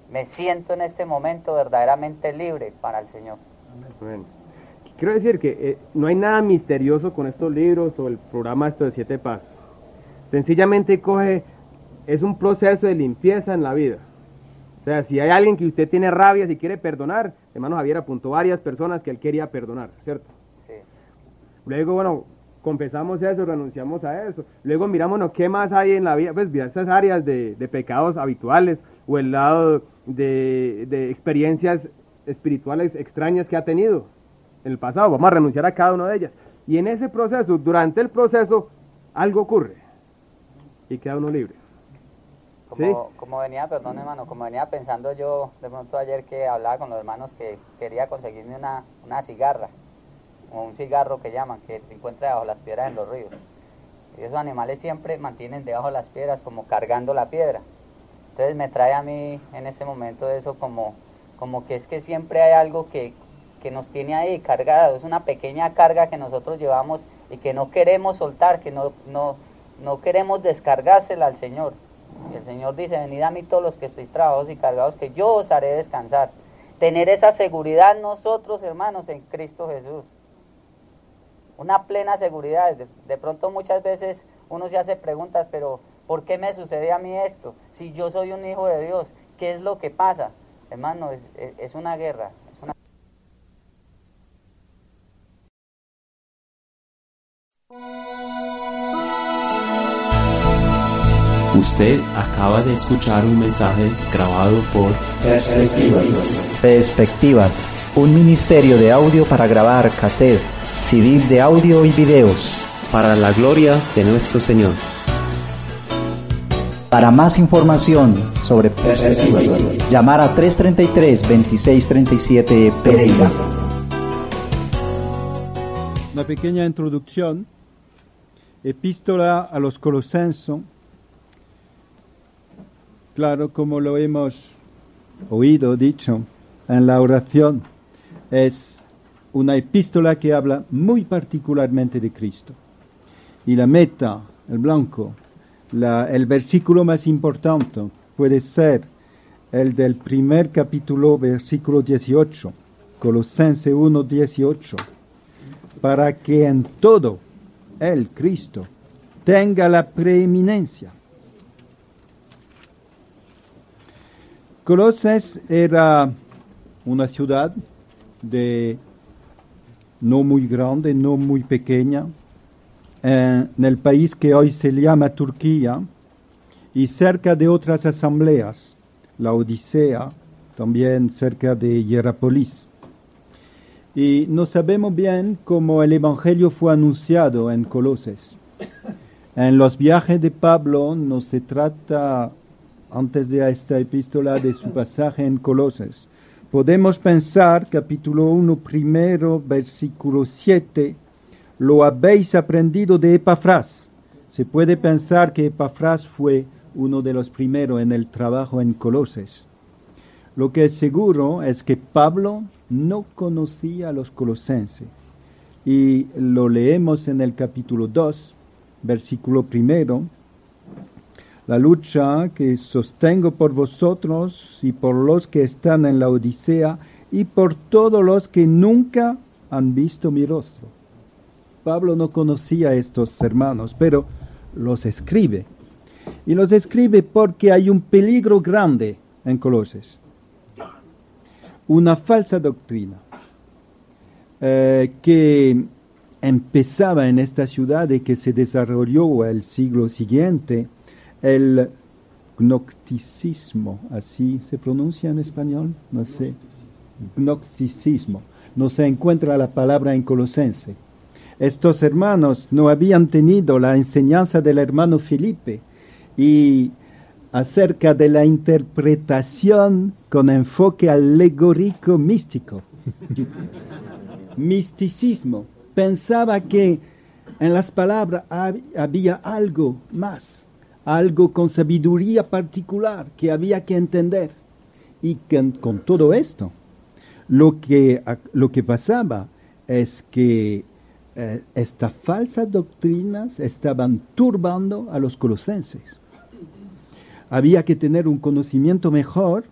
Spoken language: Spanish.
me siento en este momento verdaderamente libre para el Señor. Bueno, quiero decir que no hay nada misterioso con estos libros o el programa de 7 pasos. Sencillamente es un proceso de limpieza en la vida. O sea, si hay alguien que usted tiene rabia, si quiere perdonar, hermano Javier apuntó varias personas que él quería perdonar, ¿cierto? Sí. Luego, bueno, confesamos eso, renunciamos a eso. Luego miramos, ¿no?, qué más hay en la vida, pues esas áreas de pecados habituales o el lado de experiencias espirituales extrañas que ha tenido en el pasado. Vamos a renunciar a cada una de ellas. Y en ese proceso, durante el proceso, algo ocurre y queda uno libre. Como venía, perdón hermano, como venía pensando yo de pronto ayer que hablaba con los hermanos que quería conseguirme una cigarra, o un cigarro que llaman, que se encuentra debajo de las piedras en los ríos. Y esos animales siempre mantienen debajo de las piedras como cargando la piedra. Entonces me trae a mí en ese momento eso como que es que siempre hay algo que nos tiene ahí cargado, es una pequeña carga que nosotros llevamos y que no queremos soltar, que no queremos descargársela al Señor. Y el Señor dice, venid a mí todos los que estéis trabajados y cargados, que yo os haré descansar. Tener esa seguridad nosotros, hermanos, en Cristo Jesús. Una plena seguridad. De pronto muchas veces uno se hace preguntas, pero ¿por qué me sucede a mí esto? Si yo soy un hijo de Dios, ¿qué es lo que pasa? Hermano, es una guerra. Usted acaba de escuchar un mensaje grabado por Perspectivas, un ministerio de audio para grabar cassette, CD de audio y videos. para la gloria de nuestro Señor. Para más información sobre Perspectivas, llamar a 333-2637 Pereira. Una pequeña introducción. Epístola a los Colosenses. Claro, como lo hemos oído, dicho en la oración, es una epístola que habla muy particularmente de Cristo. Y la meta, el blanco, el versículo más importante puede ser el del primer capítulo, versículo 18, Colosenses 1, 18, para que en todo el Cristo tenga la preeminencia. Colosas era una ciudad no muy grande, no muy pequeña, en el país que hoy se llama Turquía, y cerca de otras asambleas, la Odisea, también cerca de Hierápolis. Y no sabemos bien cómo el Evangelio fue anunciado en Colosas. En los viajes de Pablo no se trata, antes de esta epístola, de su pasaje en Colosas. Podemos pensar, capítulo 1, primero, versículo 7, lo habéis aprendido de Epafras. Se puede pensar que Epafras fue uno de los primeros en el trabajo en Colosas. Lo que es seguro es que Pablo no conocía a los colosenses. Y lo leemos en el capítulo 2, versículo 1. La lucha que sostengo por vosotros y por los que están en la Odisea y por todos los que nunca han visto mi rostro. Pablo no conocía a estos hermanos, pero los escribe. Y los escribe porque hay un peligro grande en Colosas. Una falsa doctrina que empezaba en esta ciudad y que se desarrolló el siglo siguiente, el gnosticismo, ¿así se pronuncia en español? No sé. Gnosticismo. No se encuentra la palabra en Colosense. Estos hermanos no habían tenido la enseñanza del hermano Felipe y acerca de la interpretación con enfoque alegórico místico. Misticismo. Pensaba que en las palabras había algo más, algo con sabiduría particular que había que entender. Y que con todo esto, lo que pasaba es que estas falsas doctrinas estaban turbando a los colosenses. Había que tener un conocimiento mejor